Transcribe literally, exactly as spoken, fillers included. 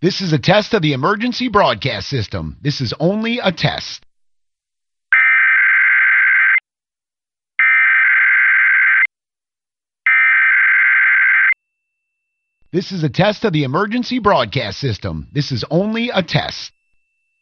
This is a test of the emergency broadcast system. This is only a test. This is a test of the emergency broadcast system. This is only a test.